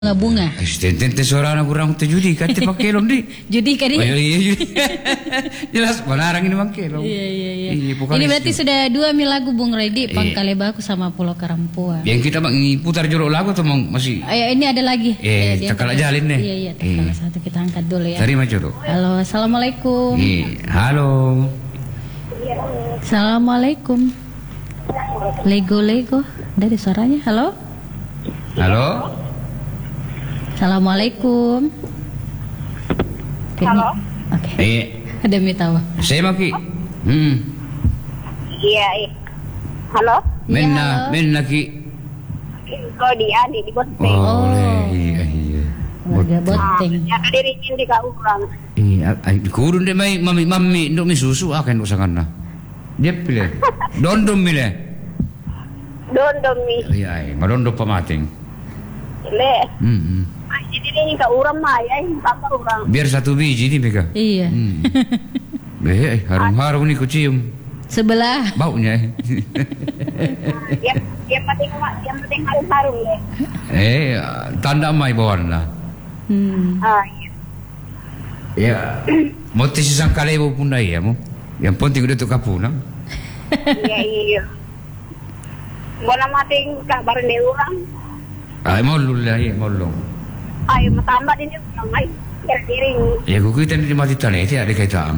bunga. Tente suara anak kurang tu judi kan te pakai lom di. Judi kan Oh, iya judi. Jelas melarang ini pakai lom. Iya. Ini berarti sudah 2 lagu Bung Redi, Pangkalebaku sama Pulau Karampua. Yang kita putar jorok lagu tuh masih. Ini ada lagi. Cakala jalin deh. Iya, cakala satu kita angkat dulu ya. Terima jorok. Halo, assalamualaikum. Halo. Assalamualaikum. Lego. Dari suaranya. Halo. Assalamualaikum. Halo. Oke. Ada mitawa. Saya maki. Iya. Halo. Menna ki. Kau dia di Boteng. Iya. Warga Boteng. Ya kadiringin di kau urang. Iya, kurun deh mami ndok mi susu akan usahana. Dia pilih. Dondom milih. Dondom mi. Iya, madondo pamating. Le. Jadi ini kau urang mah ya, bapak urang. Biar 1 biji nih Mega. Iya. Harum-harum nih kucium. Sebelah. Baunya. Yang penting harum-harum le. Tanda mai bawarna. Iya. Ya. Motis isang kalebo pun ya mo. Yang penting udah tu kapunang. Iya. Bona mating kabar ni urang. Molul lah ya, molong. Ay matambah din yung ay kadiring. Ya kukuitan di mati tanah itu ada kaitaan.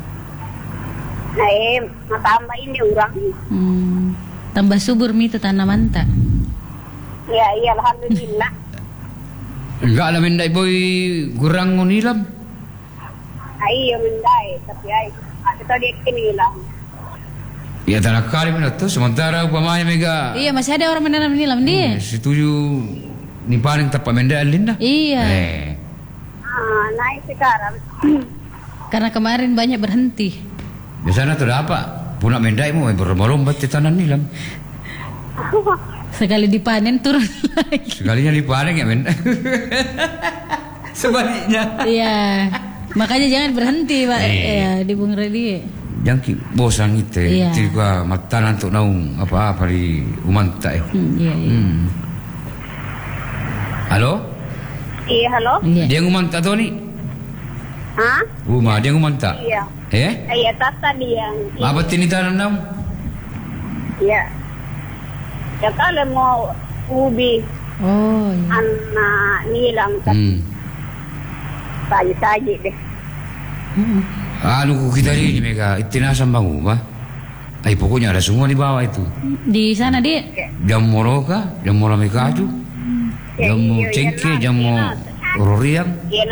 Ay matambah ini urang. Tambah subur mi itu tanaman tak? Iya, alhamdulillah. Enggak lah mendai boy kurang ngunilam. Ay mendai tapi ay kita dia kinilang. Ya tanah kali mana tuh sementara upamanya Mega. Iya masih ada orang menanam nilam dia. Setuju ni paling tepat mendai linda. Iya. Naik sekarang. Karena kemarin banyak berhenti. Di sana tuh ada apa? Punak mendai mau berlomba-lomba di tanah nilam. Sekali dipanen turun lagi. Sekalinya dipanen ya mendai. Sebaliknya. Iya. Makanya jangan berhenti Pak. Ya, di Bung Redi. Yang bosan itu, itu juga matanan untuk naung apa-apa di umanta ya. Iya. Halo? Iya, halo. Dia ngumanta tuh nih? Hah? Rumah dia ngumanta? Iya. Iya, tata dia. Apa ini tanam naung? Iya. Ya kalau mau ubi. Oh. Iya. Anak nilang saji-saji deh. Anu kita ini Mega, itinasan bang Uma. Pokoknya ada semua di bawah itu. Di sana dia. Jamu moroka, jamu ramekaju, jamu cengke, jamu roriang. Iya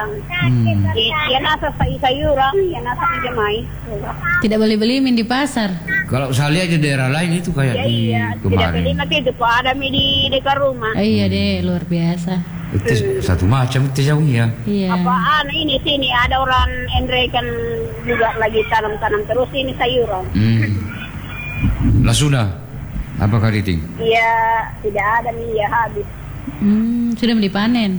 nasa sayuran, iya nasa jamai. Tidak boleh beli min di pasar. Kalau saya lihat di daerah lain itu kayak di kemarin. Tidak beli nanti itu ada di dekat rumah. Iya deh, luar biasa. Itu satu macam itu jauhnya. Iya. Apaan ini sini ada orang Andre kan juga lagi tanam-tanam terus ini sayuran. Lah sudah. Apa kariting? Iya, tidak ada nih ya habis. Sudah dipanen.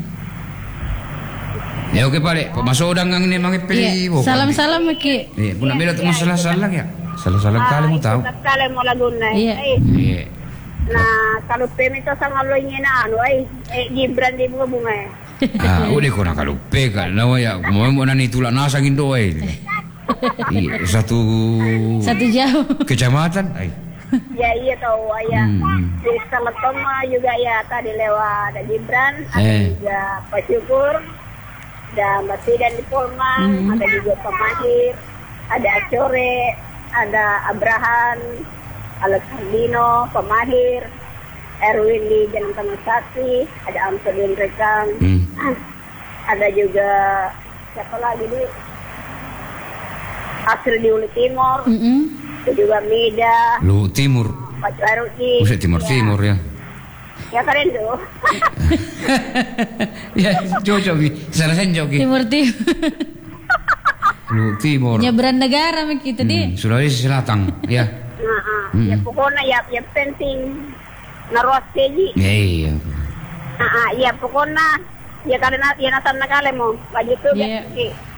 Ya oke Pak, masuk udang ini memang pilih. Salam-salam Ki. Iya, puna bela tu masalah salah ya. Salah kali mau tahu. Kali mau laguna. Iya. Nah, kalau pemito sama lo ingin Gibran di bunga. Udah kau nak kalau kan, nawa ya, mau nani tulak nasangin doa ini. Satu jauh. Kecamatan. Iya tahu ya. Di Samatoma juga ya tadi lewat ada Gibran, ada juga Pak Syukur, ada Mbak Tidan di Polman, ada juga Pak Mahir, ada Acore, ada Abraham, Alexandino, Pemahir, Erwin di Jalan Tamasati, ada Amsodin Rekang, ada juga siapa lagi nih? Asri di Ulu Timur, ada juga Mida. Lu Timur. Pak Cuaruki. Timur ya. Ya keren tuh. Ya cocok salah senjok Timur. Lu Timur. Nyebrang negara begitu deh. Sulawesi Selatan, ya. Ya pokoknya ya penting naruh keji. Iya. Ya pokoknya ya karena ya nasan nakale mo baju tuh ya.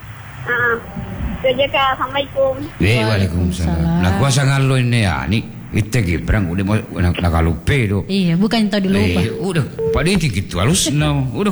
Assalamualaikum. Waalaikumsalam. Nah kuasa ngalo ini ya ni Itu Gibran udah mau nakalupe do. Iya, bukan tahu dilupa. Udah pada itu gitu halus udah